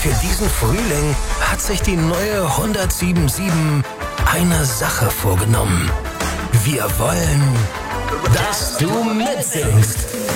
Für diesen Frühling hat sich die neue 107.7 eine Sache vorgenommen. Wir wollen, dass du mitsingst.